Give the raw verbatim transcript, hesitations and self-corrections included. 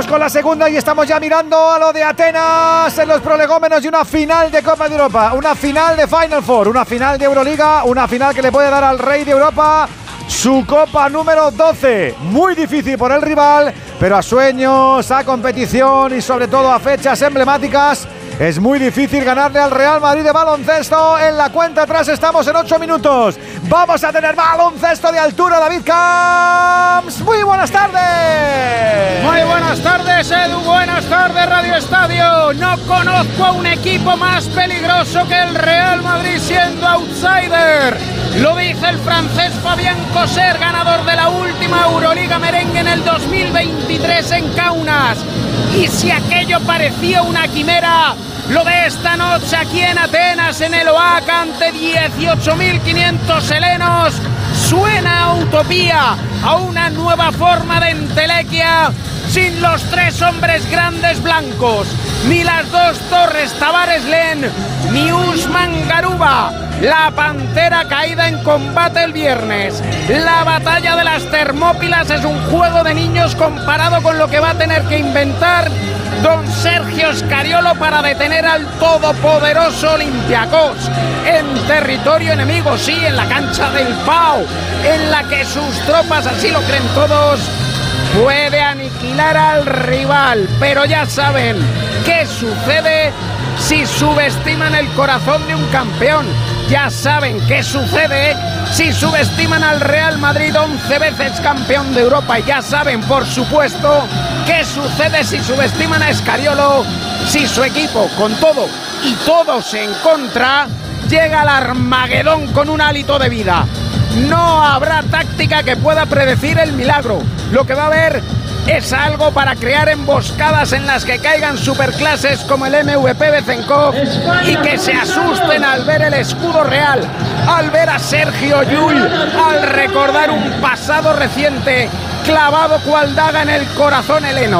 Vamos con la segunda y estamos ya mirando a lo de Atenas en los prolegómenos y una final de Copa de Europa, una final de Final Four, una final de Euroliga, una final que le puede dar al rey de Europa su Copa número doce. Muy difícil por el rival, pero a sueños, a competición y sobre todo a fechas emblemáticas es muy difícil ganarle al Real Madrid de baloncesto. En la cuenta atrás estamos en ocho minutos. Vamos a tener baloncesto de altura, David Camps. Muy buenas tardes. Muy buenas tardes, Edu. Buenas tardes, Radio Estadio. No conozco a un equipo más peligroso que el Real Madrid siendo outsider. Lo dice el francés Fabien Coser, ganador de la última Euroliga merengue en el dos mil veintitrés en Kaunas. Y si aquello parecía una quimera, lo de esta noche aquí en Atenas, en el Oaca, ante dieciocho mil quinientos helenos, suena a utopía, a una nueva forma de entelequia, sin los tres hombres grandes blancos, ni las dos torres Tavares Len, ni Usman Garuba, la pantera caída en combate el viernes. La batalla de las Termópilas es un juego de niños comparado con lo que va a tener que inventar don Sergio Scariolo para detener al todopoderoso Olympiacos en territorio enemigo, sí, en la cancha del Pau, en la que sus tropas, así lo creen todos, puede aniquilar al rival. Pero ya saben qué sucede si subestiman el corazón de un campeón. Ya saben qué sucede si subestiman al Real Madrid, once veces campeón de Europa. Y ya saben, por supuesto, qué sucede si subestiman a Scariolo, si su equipo, con todo y todos en contra, llega al Armagedón con un hálito de vida. No habrá táctica que pueda predecir el milagro. Lo que va a haber es algo para crear emboscadas en las que caigan superclases como el M V P Bezenkov y que se asusten al ver el escudo real, al ver a Sergio Llull, al recordar un pasado reciente clavado cual daga en el corazón heleno.